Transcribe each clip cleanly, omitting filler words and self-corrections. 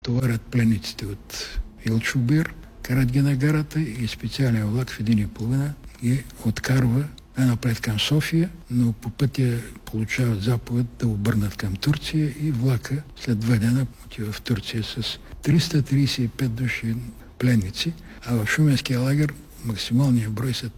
товарят пленниците от Илчубир, карат ги на гарата и специален влак в 1:30 ги откарва напред към София, но по пътя получават заповед да обърнат към Турция и влака след 2 дена отива в Турция с 335 души пленници, а в Шуменския лагер максималният брой са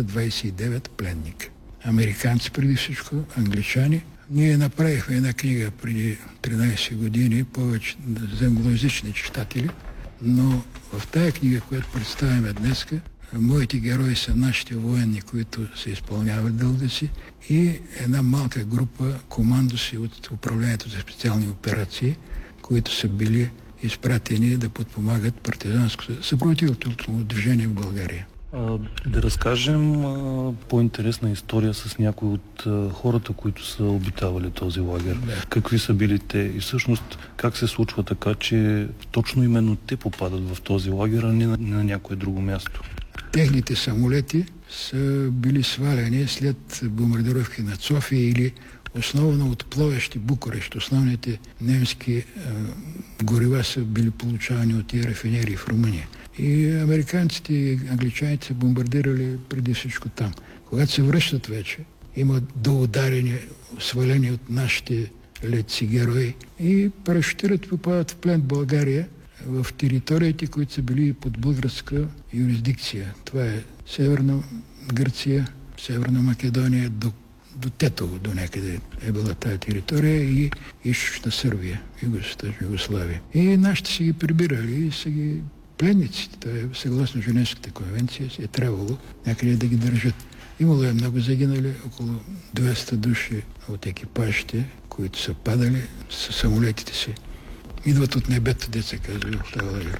329 пленника. Американци преди всичко, англичани. Ние направихме една книга преди 13 години, повече за англоязични читатели, но в тая книга, която представяме днеска, моите герои са нашите военни, които се изпълняват дълга си, и една малка група командоси от управлението за специални операции, които са били изпратени да подпомагат партизанското съпротивително движение в България. Да разкажем по-интересна история с някои от хората, които са обитавали този лагер. Да. Какви са били те и всъщност как се случва така, че точно именно те попадат в този лагер, а не на някое друго място? Техните самолети са били сваляни след бомбардировки над София или основно от пловещи Букурещ. Основните немски горива са били получавани от тия рафинерии в Румъния. И американците и англичаните са бомбардирали преди всичко там. Когато се връщат вече, има доударени, свалени от нашите летци герои и парашутират, попадат в плен в България, в териториите, които са били под българска юрисдикция. Това е Северна Гърция, Северна Македония, до Тетово, до някъде е била тая територия, и източна Сърбия, Югославия. И нашите са ги прибирали и са ги пленниците. Това е съгласно Женевската конвенция, е трябвало някъде да ги държат. Имало е много загинали, около 200 души от екипажите, които са падали с самолетите си. Идват от небето, деца казали в това лагер.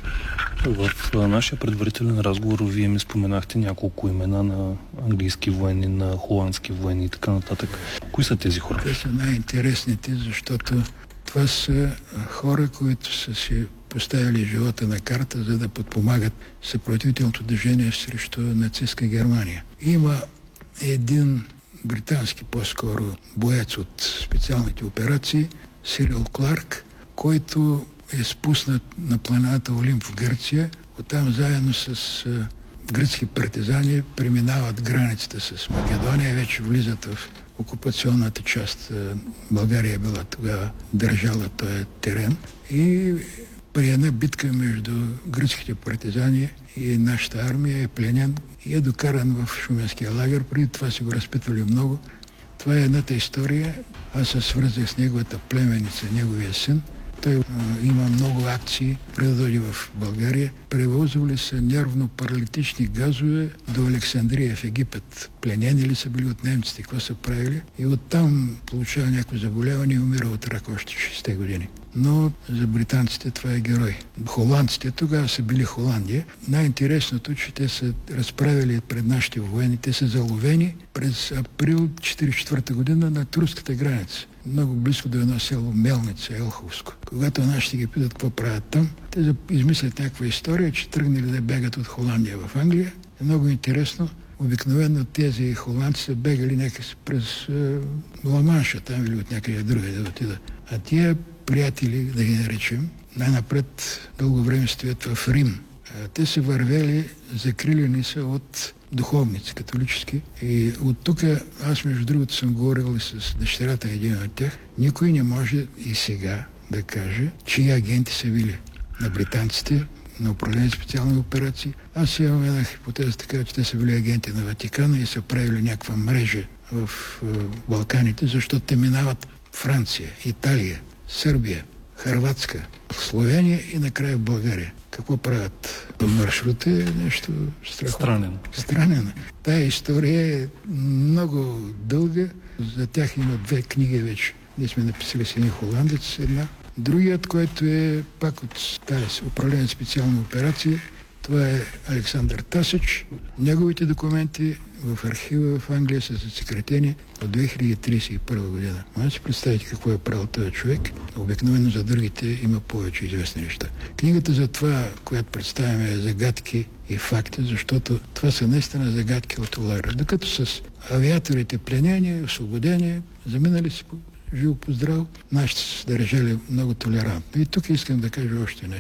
В нашия предварителен разговор вие ми споменахте няколко имена на английски военни, на холандски военни и така нататък. Кои са тези хора? Те са най-интересните, защото това са хора, които са си поставили живота на карта, за да подпомагат съпротивителното движение срещу нацистска Германия. Има един британски, по-скоро боец от специалните операции, Сирил Кларк, който е спуснат на планината Олимп в Гърция. Оттам заедно с гръцки партизани преминават границата с Македония, вече влизат в окупационната част. България била тогава държала този терен. И при една битка между гръцките партизани и нашата армия е пленен и е докаран в Шуменския лагер. Преди това си го разпитвали много. Това е едната история. Аз се свързах с неговата племеница, неговия син. Той има много акции, преди да дойде в България. Превозвали са нервно-паралитични газове до Александрия в Египет. Пленени ли са били от немците, какво са правили? И оттам получава някакво заболяване и умира от рак още 60-те години. Но за британците това е герой. Холандците тогава са били Холандия. Най-интересното, че те са разправили пред нашите военни. Те са заловени през април 1944 година на турската граница. Много близко до едно село Мелница, Елховско. Когато нашите ги питат какво правят там, те измислят някаква история, че тръгнали да бегат от Холандия в Англия. Е много интересно. Обикновено тези холандци са бегали някакси през Ла-Манша, там или от някъде друга да отидат. А тия приятели, да ги наречем, най-напред дълго време стоят в Рим. Те са вървели, закрилени са от духовници, католически. И от тук, аз между другото съм говорил и с дъщерята един от тях, никой не може и сега да каже, чии агенти са били на британците, на управление специални операции. Аз имам една хипотеза така, че те са били агенти на Ватикана и са правили някаква мрежа в Балканите, защото те минават Франция, Италия, Сърбия, Хърватска, Словения и накрая в България. Какво правят? Маршрут е нещо страхотно. Странено. Тая история е много дълга. За тях има 2 книги вече. Ние сме написали с един холандец, една. Другият, който е пак от тази управление специална операция, това е Александър Тасич. Неговите документи в архива в Англия са засекретени от 2031 година. Може да си представите какво е правил този човек. Обикновено за другите има повече известни неща. Книгата за това, която представяме, е загадки и факти, защото това са наистина загадки от лагера. Докато с авиаторите пленени, освободени, заминали си живо по здраво, нашите са държали много толерантно. И тук искам да кажа още нещо.